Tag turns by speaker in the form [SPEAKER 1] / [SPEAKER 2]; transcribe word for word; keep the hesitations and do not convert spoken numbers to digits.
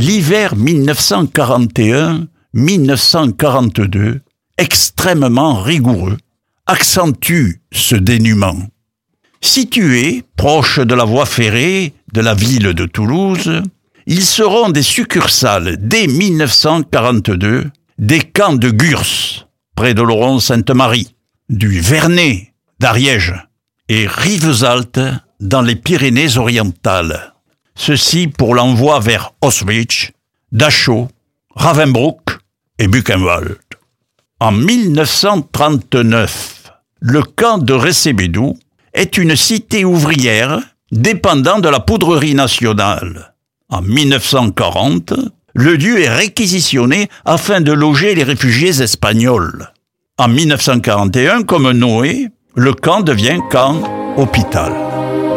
[SPEAKER 1] L'hiver mille neuf cent quarante et un mille neuf cent quarante-deux, extrêmement rigoureux, accentue ce dénuement. Situés proche de la voie ferrée de la ville de Toulouse, ils seront des succursales dès mille neuf cent quarante-deux des camps de Gurs, près de Laurent-Sainte-Marie, du Vernet, d'Ariège, et Rivesaltes dans les Pyrénées-Orientales. Ceci pour l'envoi vers Auschwitz, Dachau, Ravensbrück et Buchenwald. En mille neuf cent trente-neuf, le camp de Recebedou est une cité ouvrière dépendant de la Poudrerie nationale. En mille neuf cent quarante, le lieu est réquisitionné afin de loger les réfugiés espagnols. En mille neuf cent quarante et un, comme Noé, le camp devient camp hôpital.